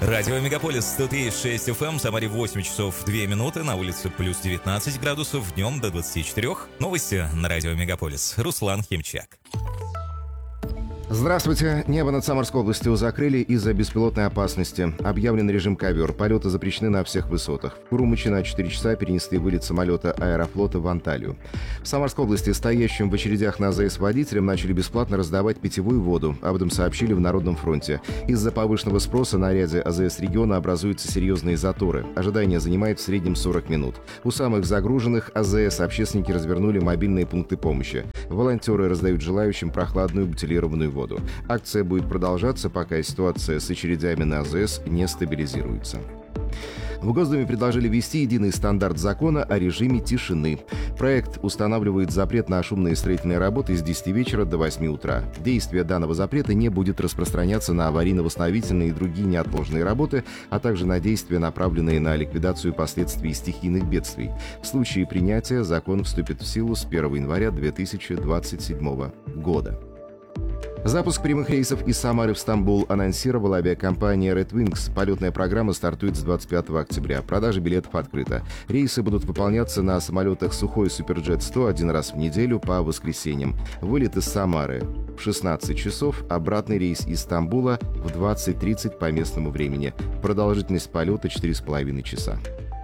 Радио Мегаполис 103.6 FM, в Самаре 8 часов 2 минуты, на улице плюс 19 градусов, днем до 24. Новости на Радио Мегаполис. Руслан Химчак. Здравствуйте. Небо над Самарской областью закрыли из-за беспилотной опасности. Объявлен режим ковер. Полеты запрещены на всех высотах. В Урумчи на 4 часа перенесли вылет самолета Аэрофлота в Анталию. В Самарской области стоящим в очередях на АЗС водителям начали бесплатно раздавать питьевую воду. Об этом сообщили в Народном фронте. Из-за повышенного спроса на ряде АЗС региона образуются серьезные заторы. Ожидание занимает в среднем 40 минут. У самых загруженных АЗС общественники развернули мобильные пункты помощи. Волонтеры раздают желающим прохладную бутилированную воду. Акция будет продолжаться, пока ситуация с очередями на АЗС не стабилизируется. В Госдуме предложили ввести единый стандарт закона о режиме тишины. Проект устанавливает запрет на шумные строительные работы с 10 вечера до 8 утра. Действие данного запрета не будет распространяться на аварийно-восстановительные и другие неотложные работы, а также на действия, направленные на ликвидацию последствий стихийных бедствий. В случае принятия закон вступит в силу с 1 января 2027 года. Запуск прямых рейсов из Самары в Стамбул анонсировала авиакомпания Red Wings. Полетная программа стартует с 25 октября. Продажа билетов открыта. Рейсы будут выполняться на самолетах Сухой Суперджет-100 один раз в неделю по воскресеньям. Вылет из Самары в 16 часов, обратный рейс из Стамбула в 20:30 по местному времени. Продолжительность полета 4,5 часа.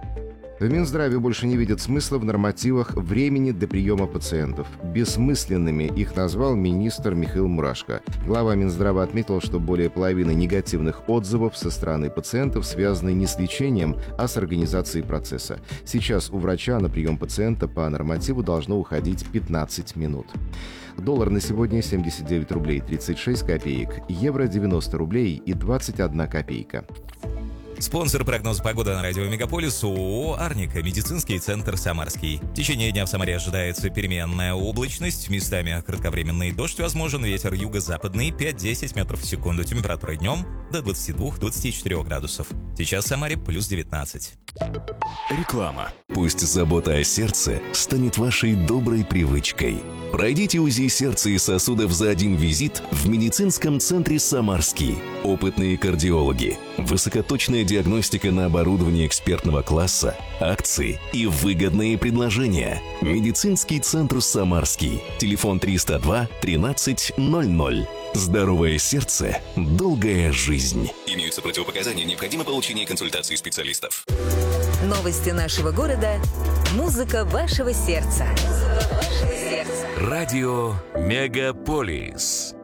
В Минздраве больше не видят смысла в нормативах времени до приема пациентов. Бессмысленными их назвал министр Михаил Мурашко. Глава Минздрава отметил, что более половины негативных отзывов со стороны пациентов связаны не с лечением, а с организацией процесса. Сейчас у врача на прием пациента по нормативу должно уходить 15 минут. Доллар на сегодня 79 рублей 36 копеек, евро 90 рублей и 21 копейка. Спонсор прогноза погоды на Радио Мегаполис — ООО «Арника», медицинский центр «Самарский». В течение дня в Самаре ожидается переменная облачность, местами кратковременный дождь возможен, ветер юго-западный 5-10 метров в секунду, температура днем до 22-24 градусов. Сейчас в Самаре плюс 19. Реклама. Пусть забота о сердце станет вашей доброй привычкой. Пройдите УЗИ сердца и сосудов за один визит в медицинском центре «Самарский». Опытные кардиологи, высокоточная диагностика на оборудовании экспертного класса, акции и выгодные предложения. Медицинский центр «Самарский». Телефон 302 13 00. Здоровое сердце, долгая жизнь. Имеются противопоказания, необходимо получение консультации специалистов. Новости нашего города. Музыка вашего сердца. Радио Мегаполис.